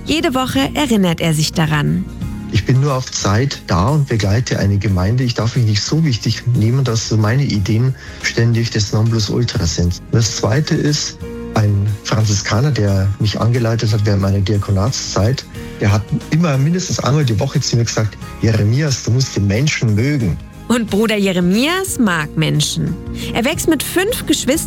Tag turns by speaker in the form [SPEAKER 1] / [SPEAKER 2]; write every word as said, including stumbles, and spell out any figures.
[SPEAKER 1] Jede Woche erinnert er sich daran.
[SPEAKER 2] Ich bin nur auf Zeit da und begleite eine Gemeinde. Ich darf mich nicht so wichtig nehmen, dass so meine Ideen ständig das Nonplusultra sind. Das Zweite ist, ein Franziskaner, der mich angeleitet hat während meiner Diakonatszeit, der hat immer mindestens einmal die Woche zu mir gesagt, Jeremias, du musst den Menschen mögen.
[SPEAKER 1] Und Bruder Jeremias mag Menschen. Er wächst mit fünf Geschwistern